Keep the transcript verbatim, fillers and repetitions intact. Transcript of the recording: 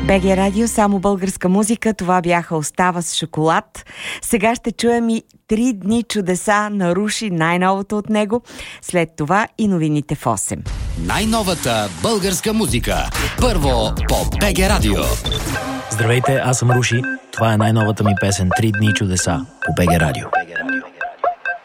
БГ Радио, само българска музика. Това бяха "Остава с шоколад". Сега ще чуем и "Три дни чудеса" на Руши, най-новото от него. След това и новините в осем. Най-новата българска музика. Първо по БГ Радио. Здравейте, аз съм Руши. Това е най-новата ми песен "Три дни чудеса" по БГ Радио.